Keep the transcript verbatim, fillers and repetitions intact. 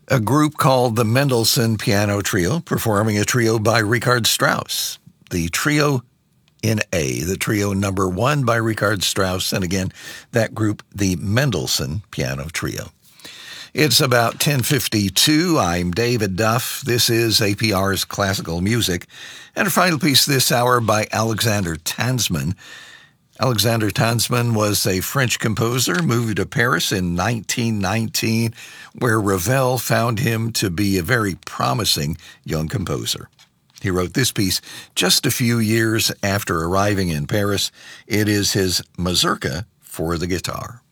a group called the Mendelssohn Piano Trio, performing a trio by Richard Strauss. The trio in A, the trio number one by Richard Strauss, and again, that group, the Mendelssohn Piano Trio. It's about ten fifty-two. I'm David Duff. This is A P R's Classical Music. And a final piece this hour by Alexander Tanzmann. Alexander Tanzmann was a French composer, moved to Paris in nineteen nineteen, where Ravel found him to be a very promising young composer. He wrote this piece just a few years after arriving in Paris. It is his Mazurka for the guitar.